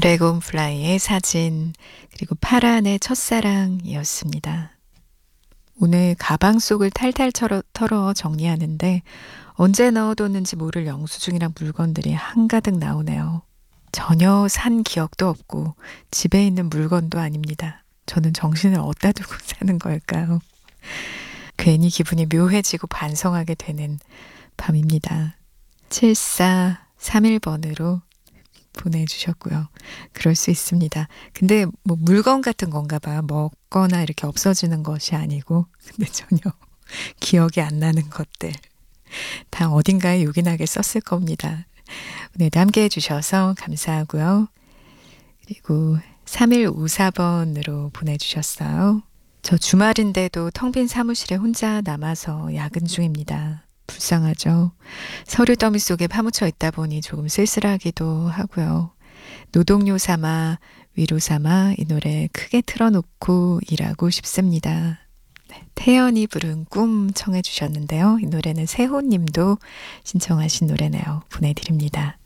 드래곤플라이의 사진, 그리고 파란의 첫사랑이었습니다. 오늘 가방 속을 탈탈 털어 정리하는데 언제 넣어뒀는지 모를 영수증이랑 물건들이 한가득 나오네요. 전혀 산 기억도 없고 집에 있는 물건도 아닙니다. 저는 정신을 어디다 두고 사는 걸까요? 괜히 기분이 묘해지고 반성하게 되는 밤입니다. 7431번으로 보내주셨고요. 그럴 수 있습니다. 근데 뭐 물건 같은 건가 봐요. 먹거나 이렇게 없어지는 것이 아니고, 근데 전혀 기억이 안 나는 것들 다 어딘가에 요긴하게 썼을 겁니다. 오늘도 함께 해주셔서 감사하고요. 그리고 3154번으로 보내주셨어요. 저 주말인데도 텅 빈 사무실에 혼자 남아서 야근 중입니다. 불쌍하죠. 서류 더미 속에 파묻혀 있다 보니 조금 쓸쓸하기도 하고요. 노동요 삼아 위로 삼아 이 노래 크게 틀어놓고 일하고 싶습니다. 네, 태연이 부른 꿈 청해 주셨는데요. 이 노래는 세호님도 신청하신 노래네요. 보내드립니다.